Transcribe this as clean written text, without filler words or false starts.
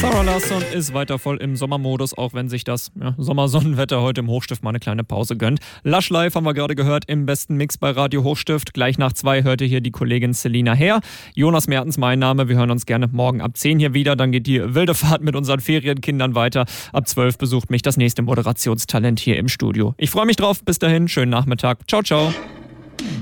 Sarah Larsson ist weiter voll im Sommermodus, auch wenn sich das Sommersonnenwetter heute im Hochstift mal eine kleine Pause gönnt. Lush Live haben wir gerade gehört im besten Mix bei Radio Hochstift. Gleich nach 2 hört ihr hier die Kollegin Selina Herr. Jonas Mertens mein Name. Wir hören uns gerne morgen ab 10 hier wieder. Dann geht die wilde Fahrt mit unseren Ferienkindern weiter. Ab 12 besucht mich das nächste Moderationstalent hier im Studio. Ich freue mich drauf. Bis dahin, schönen Nachmittag. Ciao, ciao.